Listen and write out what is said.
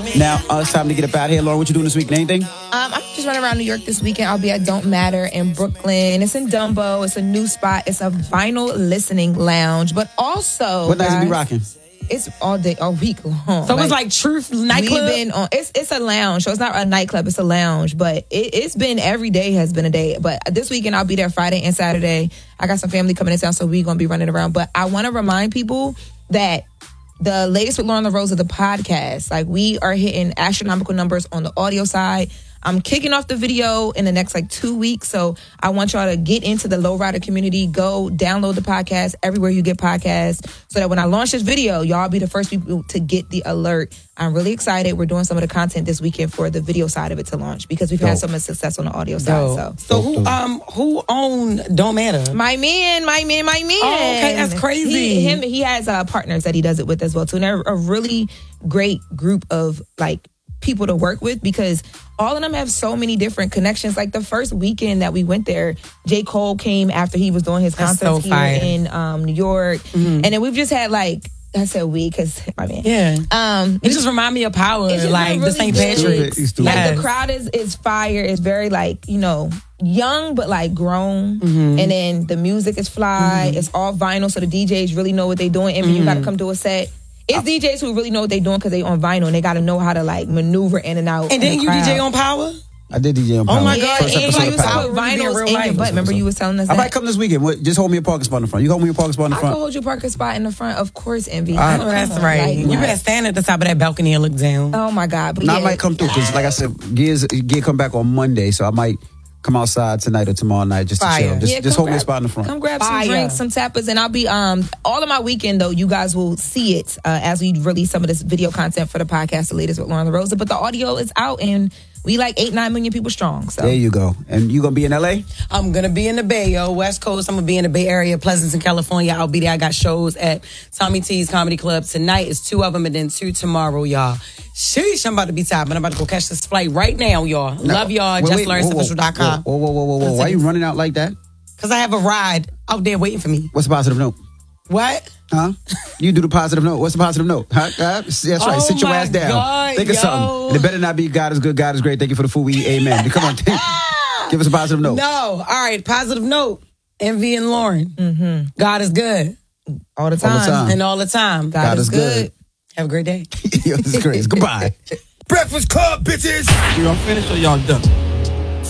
Now, it's time to get up out of here. Lauren, what you doing this week? Anything? I'm just running around New York this weekend. I'll be at Don't Matter in Brooklyn. It's in Dumbo. It's a new spot. It's a vinyl listening lounge. But also, What nights are we rocking? It's all day, all week long. So it's like Truth nightclub? It's a lounge. So it's not a nightclub. It's a lounge. But it's been, every day has been a day. But this weekend, I'll be there Friday and Saturday. I got some family coming in town, so we're going to be running around. But I want to remind people that the latest with Lauren LaRosa, the podcast, like we are hitting astronomical numbers on the audio side. I'm kicking off the video in the next 2 weeks. So I want y'all to get into the Lowrider community. Go download the podcast everywhere you get podcasts so that when I launch this video, y'all be the first people to get the alert. I'm really excited. We're doing some of the content this weekend for the video side of it to launch because we've had so much success on the audio side. So who owned Don't Matter? My man. Oh, okay, that's crazy. He has partners that he does it with as well too. And they're a really great group of people to work with because all of them have so many different connections. Like the first weekend that we went there, J. Cole came after he was doing his concerts here in New York. Mm-hmm. And then we've just had I said we because my man. Yeah. It just remind me of Power, like the St. Patrick's. Like the crowd is fire. It's very young but grown. Mm-hmm. And then the music is fly. Mm-hmm. It's all vinyl, so the DJs really know what they're doing. And when you got to come do a set. It's DJs who really know what they're doing because they on vinyl and they got to know how to maneuver in and out. And then you DJ on Power? I did DJ on Power. Oh my God! And you used to put vinyls in your butt. Remember you was telling us that? I might come this weekend. Just hold me a parking spot in the front. You hold me a parking spot in the front. I can hold you a parking spot in the front, of course, Envy. I know that's right. You better stand at the top of that balcony and look down. Oh my God! But I might come through because, like I said, Gear come back on Monday, so I might come outside tonight or tomorrow night just to chill. Just hold me a spot in the front. Come grab some drinks, some tapas, and I'll be all of my weekend though. You guys will see it as we release some of this video content for the podcast, the latest with Lauren LaRosa. But the audio is out and we 8-9 million people strong. So there you go. And you gonna be in LA? I'm gonna be in the Bay, West Coast. I'm gonna be in the Bay Area, Pleasanton, California. I'll be there. I got shows at Tommy T's Comedy Club tonight. It's 2 of them, and then 2 tomorrow, y'all. Sheesh, I'm about to be tired, but I'm about to go catch this flight right now, y'all. Love y'all. JustLaurenSofficial.com. Whoa. Why are you running out like that? Because I have a ride out there waiting for me. What's the positive note? What? Huh? You do the positive note. What's the positive note? Huh? That's right. Sit your ass down. God, think of something. And it better not be God is good, God is great. Thank you for the food we eat. Amen. Come on. Give us a positive note. No. All right. Positive note. Envy and Lauren. Mm-hmm. God is good. All the time. And all the time. God is good. Have a great day. Yo, this is crazy. Goodbye. Breakfast Club, bitches. Y'all finished or y'all done?